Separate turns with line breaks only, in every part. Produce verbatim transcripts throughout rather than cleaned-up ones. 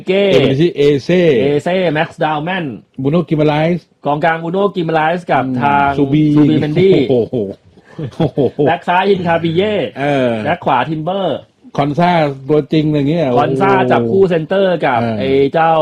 เก้
เอเบนิเอเซ่
เอเซ่แม็กซ์ดาวแมน
บูโน่กิมาไลส์
กองกลางบูโน่กิมาไลส์กับทาง
ซูบี
ซูบีเมนดี้
โอ้โห
แบ็คซ้ายอินคาบิเย่แบ็คขวาทิมเบอร์
คอนซ่าตัวจริงอย่างเงี้ย
คอนซ่าจับคู่เซนเตอร์กับไอ้เจ้า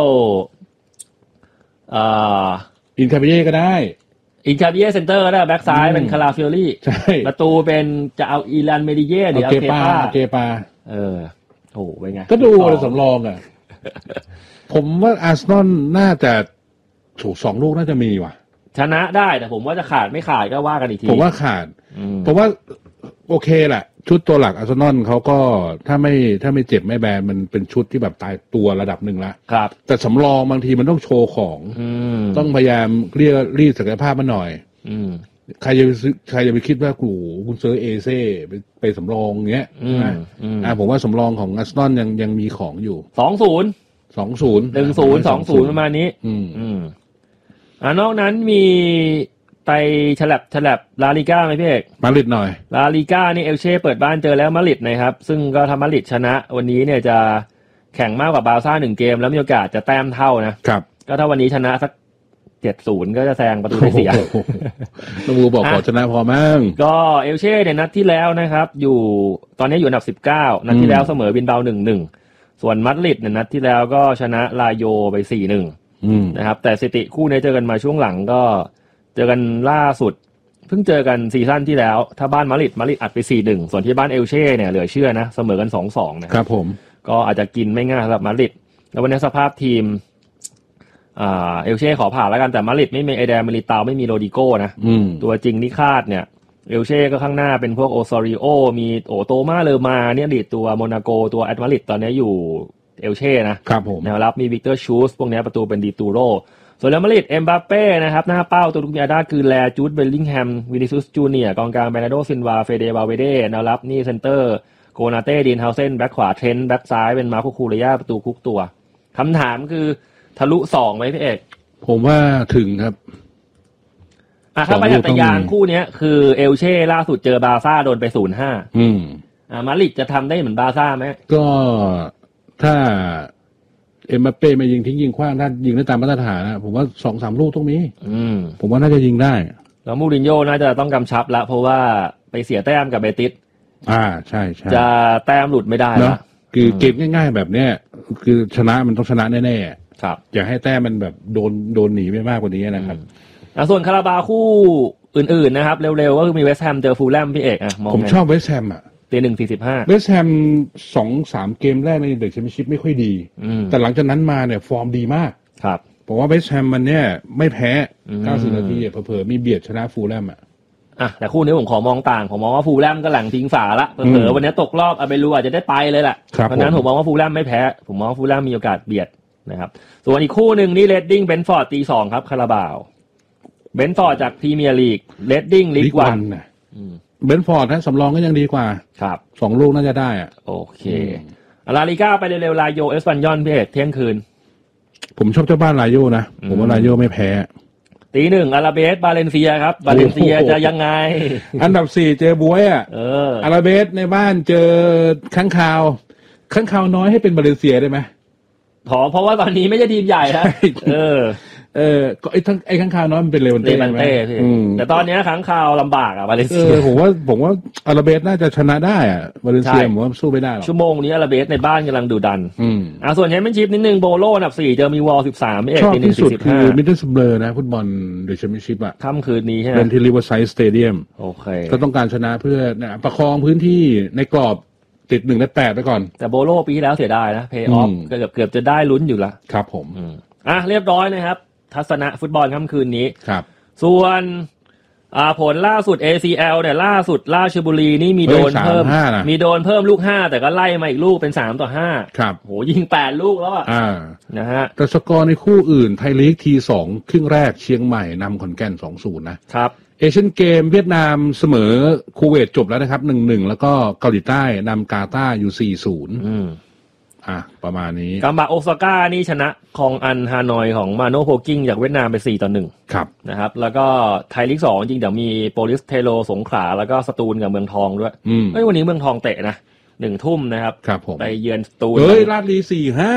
อ่า
อินคาบิเย่ก็ได้
อินคาบิเย่เซนเตอร์ก็ได้แบ็คซ้ายเป็นคาราฟิโอลี่
ใช่
ประตูเป็นจะเอาอีลันเมดิเย่หรือเอาเกปา
เกปา
เออโหเป็นไง
ก็ดูเลยสำรองอ่ะผมว่าอาร์เซนอลน่าจะถูกสองลูกน่าจะมีว่ะ
ชนะได้แต่ผมว่าจะขาดไม่ขาดก็ว่ากันอีกที
ผมว่าขาดเพราะว่าโอเคแหละชุดตัวหลักอาร์เซนอลเขาก็ถ้าไม่ถ้าไม่เจ็บไม่แบนมันเป็นชุดที่แบบตายตัวระดับหนึ่งละ
ครับ
แต่สำรองบางทีมันต้องโชว์ของต้องพยายามเรียกรีดศักยภาพมาหน่อยใครจะใครจะไปคิดว่ากูคุณเซอร์เอเซ่ไปไปสำรองเงี้ยนะอ่าผมว่าสำรองของอาร์เซนอลยังยังมีของอยู่
สองศูนย์
สองศูนย์
หนึ่งศูนย์สองศูนย์ประมาณนี้
อืม
อืมอ่านอกนั้นมีไปฉลับฉลับลาลิก้าไหมพี่เอก
มาดริดหน่อย
ลาลิก้านี่เอลเช่เปิดบ้านเจอแล้วมาดริดนะครับซึ่งก็ทำมาดริดชนะวันนี้เนี่ยจะแข่งมากกว่าบาร์ซ่าหนึ่งเกมแล้วมีโอกาสจะแต้มเท่านะครับก็ถ้าวันนี้ชนะสักเจ็ดศูนย์ก็จะแซงประตูได้เสีย
ต้องรู้บอกขอชนะพอมั้ง
ก็เอลเช่เนี่ยนัดที่แล้วนะครับอยู่ตอนนี้อยู่อันดับสิบเก้านัดที่แล้วเสมอบินเบา หนึ่งหนึ่ง ส่วนมาดริดเนี่ยนัดที่แล้วก็ชนะลาโยไป สี่หนึ่ง นะครับแต่สถิติคู่นี้เจอกันมาช่วงหลังก็เจอกันล่าสุดเพิ่งเจอกันซีซั่นที่แล้วถ้าบ้านมาดริดมาดริดอัดไป สี่หนึ่ง ส่วนที่บ้านเอลเช่เนี่ยเหลือเชื่อนะเสมอกัน สองสอง นะครับ
ผม
ก็อาจจะกินไม่ง่ายสำหรับมาดริดแล้ววันนี้สภาพทีมอ่าเอลเช่ขอผ่านแล้วกันแต่มาดริดไม่มีไอแดนมิลิตาไม่มีโรดิโก้นะตัวจริงนี่คาดเนี่ยเอลเช่ก็ข้างหน้าเป็นพวกโอซอริโอมีโอโตมาเลอมาเนี่ยอดีตตัวโมนาโกตัวแอตมาดริดตอนนี้อยู่เอลเช่นะครับ
ผม
แนวรับมีวิกเตอร์ชูสพวกนี้ประตูเป็นดีตูโรส่วนเรอัลมาดริดเอ็มบัปเป้นะครับหน้าเป้าตัวลูกยาด้าคือแลจูดเบลลิงแฮมวินิซิอุสจูเนียร์กองกลางเบรนาโดซินวาเฟเดบาเวเดแนวรับนี่เซนเตอร์โกนาเต้ดีนเฮาเซนแบ็คขวาเทรนต์แบ็คซ้ายเป็นมาร์โคคูเรย่าประตูคุกตัวคำถามคือทะลุสองไหมพี่เอก
ผมว่าถึงครับ
อ่ะถ้าไปจักรยานคู่นี้คือเอลเช่ล่าสุดเจอบาร์ซ่าโดนไป ศูนย์ห้า
อืม
อ่ามาดริดจะทำได้เหมือนบาร์ซ่าไหม
ก็ถ้าเอ็มบัปเป้ไม่ยิงทิ้งยิงขว้างถ้ายิงได้ตามมาตรฐานนะผมว่า สองสาม ลูกต้องมี
อืม
ผมว่าน่าจะยิงได้
แล้วมูรินโญ่น่าจะต้องกำชับแล้วเพราะว่าไปเสียแต้มกับเบติส
อ่าใช่ๆ
จะแต้มหลุดไม่ได้
แล้วคือเกมง่ายๆแบบเนี้ยคือชนะมันต้องชนะแน่ๆ
ครับ
อย่าให้แต้มมันแบบโดนโดนหนีไม่มากกว่านี้นะครับ
ส่วนคาราบาวคู่อื่นๆนะครับเร็วๆก็คือมีเวสต์แฮมเจอฟูลแลมพี่เอกอ่ะ
ผมชอบเวสต์แฮมอ่ะ
ตีหนึ่งสี่สิบห้า
เวสต์แฮม สองสาม เกมแรกในเดอะแชมเปี้ยนชิพไม่ค่อยดีแต่หลังจากนั้นมาเนี่ยฟอร์มดีมาก
ครับ
ผมว่าเวสต์แฮมมันเนี่ยไม่แพ้เก้าสิบนาทีเผลอๆมีเบียดชนะฟูลแลมอ่ะ
อ่ะแต่คู่นี้ผมขอมองต่างผมมองว่าฟูลแลมก็หลังทิ้งฝาละเผลอๆวันนี้ตกรอบอาเบลูอาจจะได้ไปเลยแหละเพราะนั้นผมมองว่าฟูลแลมไม่แพ้ผมมองว่าฟูลแลมมีโอกาสเบียดนะครับส่วนอีกคู่หนึ่งนี่เรดดิ้งเบนฟอร์ดตีสองครับคาราบาวเบนฟอร์ดจากพรีเมียร์ลีกเรดดิ้งลีกวัน
นะเบนฟอร์ดถ้าสำรองก็ยังดีกว่า
ครับ
สองลูกน่าจะได้อ่ะ
โอเคลาลิก้าไปเร็วๆลาโยเอสปันยอนพี่เอกเที่ยงคืน
ผมชอบเจ้าบ้านลาโยนะผมว่าลาโยไม่แพ้
ตีหนึ่งอาราเบสบาเลนเซียครับบาเลนเซียจะยังไง
อันดับสี่เจอบวยอ่ะอาราเบสในบ้านเจอค้างคาวค้างคาวน้อยให้เป็นบาเลนเซียได้ไหม
ขอเพราะว่าตอนนี้ไม่ใช่ทีมใหญ่นะเออ
เออก็ไอ้ทั้งไอ้ข้างคาวน้อยมันเป็นเลวันเต้
ใช่ไหมแต่ตอนนี้ข้างคาวลำบากอ่ะบาเลนเซีย
ผมว่าผมว่าอาราเบสน่าจะชนะได้อ่ะบาเลนเซียผมว่าสู้ไม่ได้หรอก
ชั่วโมงนี้อาราเบสในบ้านกำลังดูดันอ่าส่วนแชมเปี้ยนชิพนิดนึงโบโลอันดับสี่เจอมีวอลสิบสามเอก
ชอบที่สุดคือมิดเดิลสเบอร์นะฟุตบอลเดอะแชมเปี้ยนชิพอ่ะ
ค่ำคืนนี้ใช่ไหม
เป็นที่ริเวอร์ไซด์สเตเดียม
โอเค
ก็ต้องการชนะเพื่อประคองพื้นที่ในกรอบติดหนึ่งในแปดไปก่อน
แต่โบโลปีที่แล้วเสียดายนะเพย์ออฟเกือบเกือบจะได้ลุ้นอยู่ละ
ครับผม
อ่ะเรียบร้อยนะครับทัศนะฟุตบอลค่ำคืนนี้
ครับ
ส่วนอ่าผลล่าสุด เอ ซี แอล เนี่ยล่าสุดราชบุรีนี่มีโดนเพิ่มมีโดนเพิ่มลูกห้าแต่ก็ไล่มาอีกลูกเป็นสามต่อห้า
ครับ
โหยิงแปดลูกแล้วอ่ะ
อ่า
นะฮะ
แต่สกอร์ในคู่อื่นไทยลีกทีสองครึ่งแรกเชียงใหม่นำขอนแก่น สองศูนย์ นะครับเอเชียนเกมเวียดนามเสมอคูเวตจบแล้วนะครับ หนึ่งหนึ่ง แล้วก็เกาหลีใต้นำกาตาร์อยู่ สี่ศูนย์
อืม
อ่ะประมาณนี้
กัมบะโอซาก้านี่ชนะคองอันฮานอยของมาโนโพกิ้งจากเวียดนามไปสี่ต่อหนึ่ง
ครับ
นะครับแล้วก็ไทยลีกสองจริงเดี๋ยวมีโปลิสเทโลสงขลาแล้วก็สตูลกับเมืองทองด้วยเฮ้ยวันนี้เมืองทองเตะนะหนึ่งทุ่มนะครับ
ครับผม
ไปเยือนสตูล
เฮ้ยราชบุรี สี่ห้า